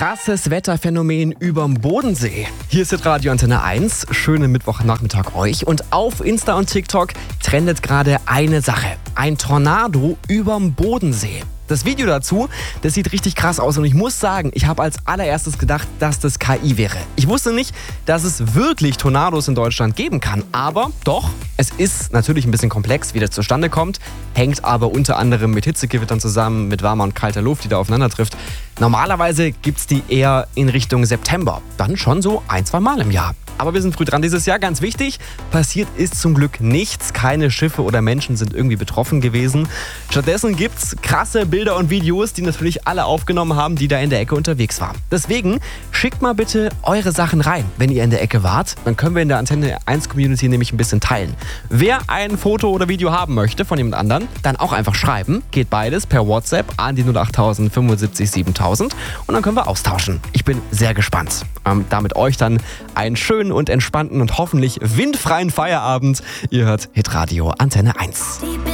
Krasses Wetterphänomen überm Bodensee. Hier ist jetzt Radio Antenne 1. Schönen Mittwochnachmittag euch. Und auf Insta und TikTok trendet gerade eine Sache. Ein Tornado überm Bodensee. Das Video dazu, das sieht richtig krass aus und ich muss sagen, ich habe als allererstes gedacht, dass das KI wäre. Ich wusste nicht, dass es wirklich Tornados in Deutschland geben kann, aber doch, es ist natürlich ein bisschen komplex, wie das zustande kommt, hängt aber unter anderem mit Hitzegewittern zusammen, mit warmer und kalter Luft, die da aufeinander trifft. Normalerweise gibt es die eher in Richtung September, dann schon so 1-2 Mal im Jahr. Aber wir sind früh dran dieses Jahr, ganz wichtig, passiert ist zum Glück nichts, keine Schiffe oder Menschen sind irgendwie betroffen gewesen. Stattdessen gibt's krasse Bilder und Videos, die natürlich alle aufgenommen haben, die da in der Ecke unterwegs waren. Deswegen schickt mal bitte eure Sachen rein, wenn ihr in der Ecke wart. Dann können wir in der Antenne 1 Community nämlich ein bisschen teilen. Wer ein Foto oder Video haben möchte von jemand anderem, dann auch einfach schreiben. Geht beides per WhatsApp an die 08000 75 7000 und dann können wir austauschen. Ich bin sehr gespannt. Damit euch dann einen schönen und entspannten und hoffentlich windfreien Feierabend. Ihr hört Hitradio Antenne 1.